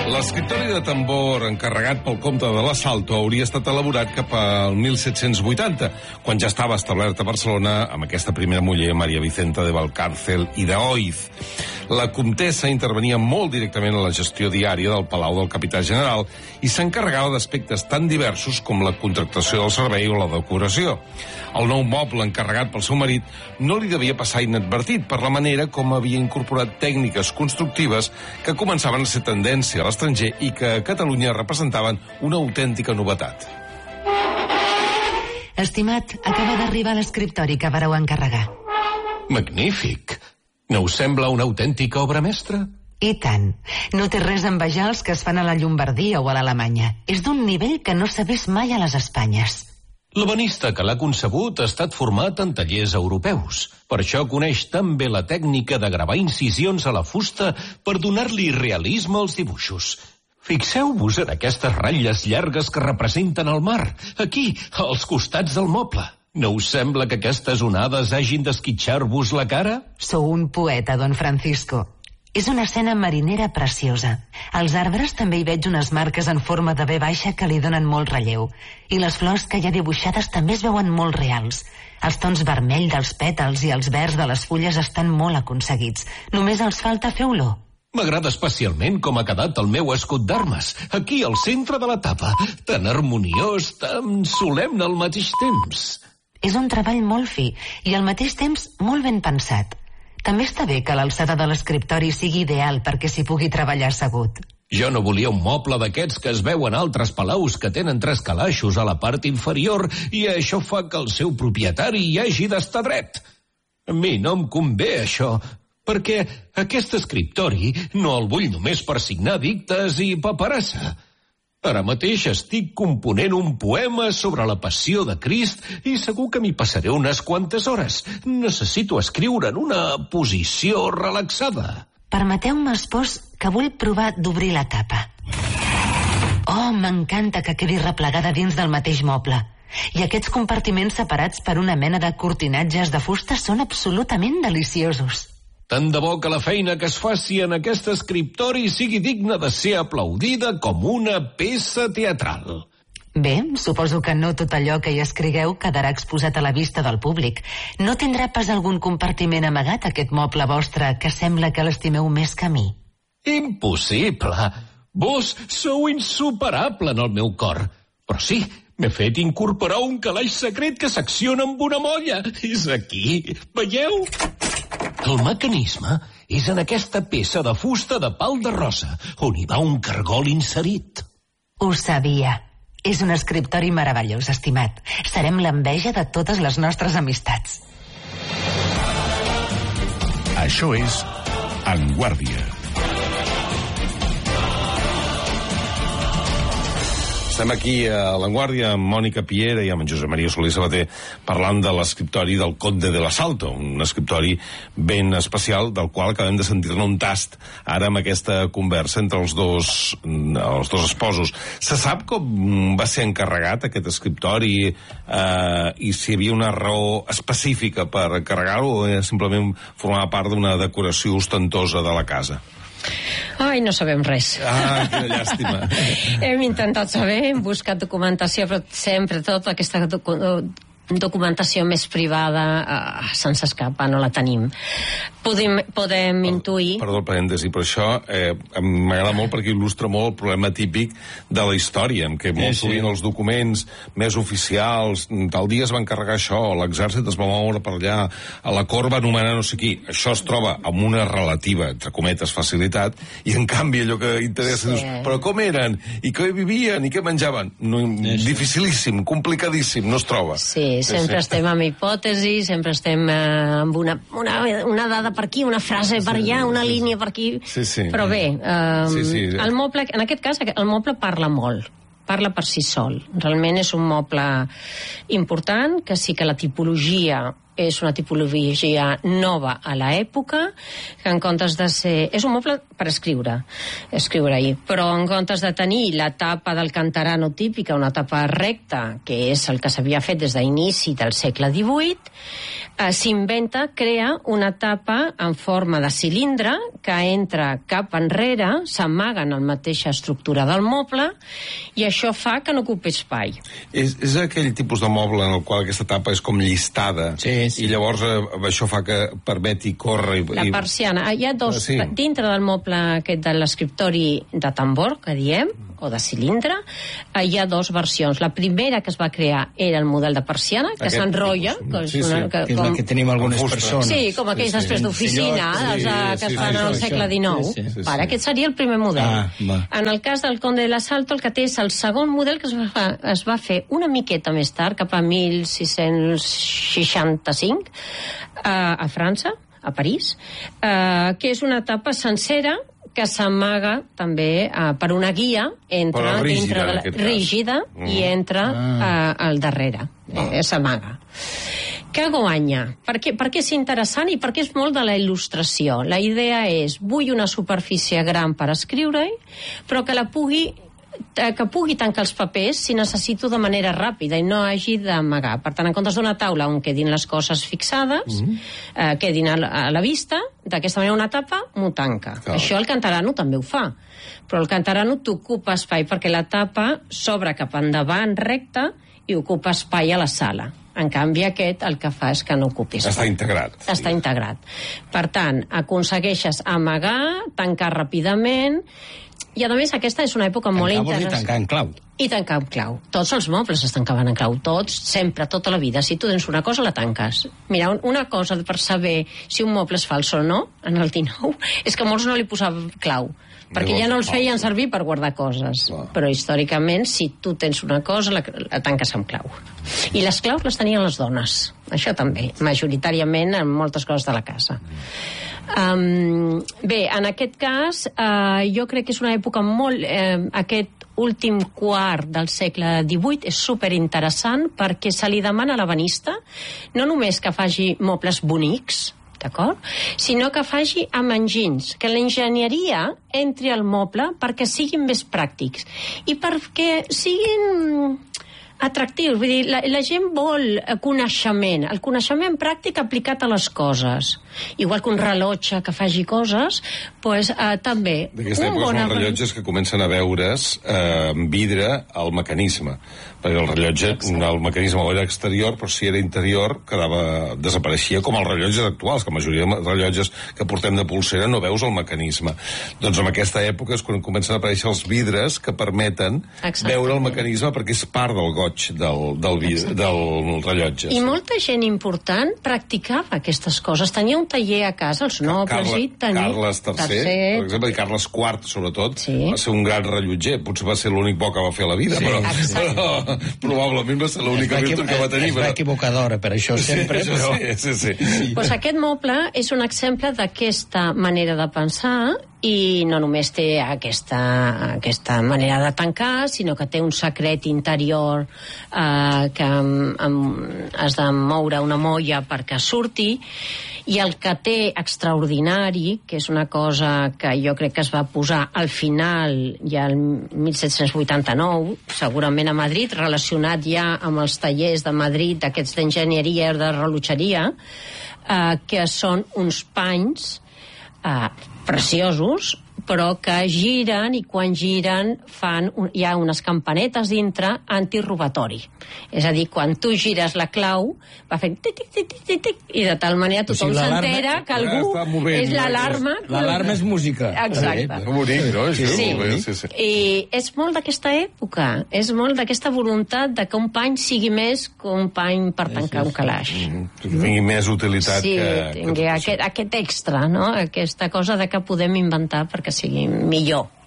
L'escriptori de tambor encarregat pel comte de la Salto hauria estat elaborat cap al 1780, quan ja estava establert a Barcelona amb aquesta primera muller, Maria Vicenta de Valcárcel i d'Oiz. La comtessa intervenia molt directament en la gestió diària del Palau del Capità General i s'encarregava d'aspectes tan diversos com la contractació del servei o la decoració. El nou moble encarregat pel seu marit no li devia passar inadvertit per la manera com havia incorporat tècniques constructives que començaven a ser tendència a l'estranger i que a Catalunya representaven una autèntica novetat. Estimat, acaba d'arribar l'escriptori que vareu encarregar. Magnífic! No us sembla una autèntica obra mestra? I tant. No té res a envejar els que es fan a la Llombardia o a l'Alemanya. És d'un nivell que no s'ha vist mai a les Espanyes. L'ebenista que l'ha concebut ha estat format en tallers europeus. Per això coneix tan bé la tècnica de gravar incisions a la fusta per donar-li realisme als dibuixos. Fixeu-vos en aquestes ratlles llargues que representen el mar, aquí, als costats del moble. No us sembla que aquestes onades hagin d'esquitxar-vos la cara? Sou un poeta, don Francisco. És una escena marinera preciosa. Als arbres també hi veig unes marques en forma de V baixa que li donen molt relleu. I les flors que hi ha dibuixades també es veuen molt reals. Els tons vermell dels pètals i els verds de les fulles estan molt aconseguits. Només els falta fer olor. M'agrada especialment com ha quedat el meu escut d'armes, aquí al centre de la tapa, tan harmoniós, tan solemne al mateix temps. És un treball molt fi i al mateix temps molt ben pensat. També està bé que l'alçada de l'escriptori sigui ideal perquè s'hi pugui treballar assegut. Jo no volia un moble d'aquests que es veuen a altres palaus que tenen 3 calaixos a la part inferior i això fa que el seu propietari hi hagi d'estar dret. A mi no em convé això, perquè aquest escriptori no el vull només per signar dictes i paperassa. Ara mateix estic component un poema sobre la passió de Crist i segur que m'hi passaré unes quantes hores. Necessito escriure en una posició relaxada. Permeteu-me, espòs, que vull provar d'obrir la tapa. Oh, m'encanta que quedi replegada dins del mateix moble. I aquests compartiments separats per una mena de cortinatges de fusta són absolutament deliciosos. Tant de bo que la feina que es faci en aquest escriptori sigui digna de ser aplaudida com una peça teatral. Bé, suposo que no tot allò que hi escrigueu quedarà exposat a la vista del públic. No tindrà pas algun compartiment amagat aquest moble vostre que sembla que l'estimeu més que a mi? Impossible! Vos sou insuperable en el meu cor. Però sí, m'he fet incorporar un calaix secret que s'acciona amb una molla. És aquí, veieu? El mecanisme és en aquesta peça de fusta de pal de rosa, on hi va un cargol inserit. Ho sabia. És un escriptori meravellós, estimat. Serem l'enveja de totes les nostres amistats. Això és En Guàrdia. Estem aquí a La Guàrdia amb Mònica Piera i amb en Josep Maria Soler Sabater parlant de l'escriptori del Conde de la Salto, un escriptori ben especial del qual acabem de sentir-ne un tast ara amb aquesta conversa entre els dos esposos. Se sap com va ser encarregat aquest escriptori i si hi havia una raó específica per encarregar-ho o simplement formava part d'una decoració ostentosa de la casa? Ai, no sabem res. Ah, quina llàstima. Hem intentat saber, hem buscat documentació, però sempre tota aquesta documentació més privada se'ns escapa, no la tenim. Podem intuir... Perdó el parèntesi, però això m'agrada molt perquè il·lustra molt el problema típic de la història, en què molt sovint els documents més oficials, tal dia es va encarregar això, l'exèrcit es va moure per allà, a la cort va anomenar no sé qui. Això es troba amb una relativa, entre cometes, facilitat, i en canvi allò que interessa, dius, però com eren? I què vivien? I què menjaven? Dificilíssim, complicadíssim, no es troba. Sí, sempre estem amb hipòtesis, sempre estem amb una dada per aquí, una frase per allà, una línia per aquí. Però bé, el moble, en aquest cas, el moble parla molt. Parla per si sol. Realment és un moble important, que sí que la tipologia és una tipologia nova a l'època, que en comptes de ser... És un moble per escriure-hi, però en comptes de tenir la tapa del cantarano típica, una tapa recta, que és el que s'havia fet des d'inici del segle XVIII, s'inventa, crea una tapa en forma de cilindre que entra cap enrere, s'amaga en la mateixa estructura del moble, i això fa que no ocupi espai. És aquell tipus de moble en el qual aquesta tapa és com llistada, i llavors això fa que permeti córrer... La persiana. Hi ha dos... Dintre del moble aquest de l'escriptori de tambor, que diem, o de cilindre, hi ha dos versions. La primera que es va crear era el model de persiana, que s'enrotlla, que és el que tenim algunes persones. Sí, com aquells després d'oficina, que es fan al segle XIX. Aquest seria el primer model. En el cas del Conde de l'Asalto, el que té és el segon model, que es va fer una miqueta més tard, cap a 1665, a França, a París, que és una tapa sencera que s'amaga també per una guia, entra rígida i entra al darrere, s'amaga. Què guanya? Per què és interessant i per què és molt de la il·lustració? La idea és, vull una superfície gran per escriure-hi, però que pugui tancar els papers si necessito de manera ràpida i no hagi d'amagar. Per tant, en comptes d'una taula on quedin les coses fixades, quedin a la vista, d'aquesta manera una tapa m'ho tanca. Això el cantarano també ho fa, però el cantarano t'ocupa espai perquè la tapa s'obre cap endavant recta i ocupa espai a la sala. En canvi, aquest el que fa és que no ocupi espai. Està integrat. Està integrat. Per tant, aconsegueixes amagar, tancar ràpidament. I, a més, aquesta és una època molt interessant. Tancar en clau. I tancar en clau. Tots els mobles es tancaven en clau. Tots, sempre, tota la vida. Si tu tens una cosa, la tanques. Mira, una cosa per saber si un moble és fals o no, en el 19, és que molts no li posaven clau, perquè ja no els feien servir per guardar coses. Però històricament, si tu tens una cosa, la tanques amb clau. I les claus les tenien les dones. Això també, majoritàriament en moltes coses de la casa. Bé, en aquest cas, jo crec que és una època molt... Aquest últim quart del segle XVIII és superinteressant perquè se li demana a l'ebenista no només que faci mobles bonics, d'acord? Sinó que faci amb enginys, que l'enginyeria entri al moble perquè siguin més pràctics i perquè siguin atractius. Vull dir, la gent vol coneixement, el coneixement pràctic aplicat a les coses. Igual que un rellotge que faci coses, doncs també... D'aquesta època són rellotges que comencen a veure's en vidre el mecanisme, perquè el rellotge, el mecanisme era exterior, però si era interior desapareixia, com els rellotges actuals, que la majoria de rellotges que portem de polsera no veus el mecanisme. Doncs en aquesta època és quan comencen a aparèixer els vidres que permeten veure el mecanisme perquè és part del goig del rellotge. I molta gent important practicava aquestes coses. Tenia un taller a casa, els nobles i tenia... Carles III, per exemple, i Carles IV, sobretot, va ser un gran rellotger. Potser va ser l'únic bo que va fer a la vida, però probablement va ser l'única virtut que va tenir. Es va equivocar d'hora, per això sempre, però... Sí. Pues aquest moble és un exemple d'aquesta manera de pensar i no només té aquesta manera de tancar, sinó que té un secret interior que has de moure una molla perquè surti, i el que té extraordinari, que és una cosa que jo crec que es va posar al final, ja el 1789, segurament a Madrid, relacionat ja amb els tallers de Madrid, d'aquests d'enginyeria i de rellotgeria, que són uns panys preciosos, però que giren, i quan giren hi ha unes campanetes dintre antirobatori. És a dir, quan tu gires la clau, va fent tic-tic-tic-tic, i de tal manera tothom s'entera que algú és l'alarma. L'alarma és música. Exacte. Bonic, no? Sí. I és molt d'aquesta època, és molt d'aquesta voluntat de que un pany sigui més que un pany per tancar un calaix. Que tingui més utilitat que... Sí, tingui aquest extra, no? Aquesta cosa de que podem inventar perquè sigui millor.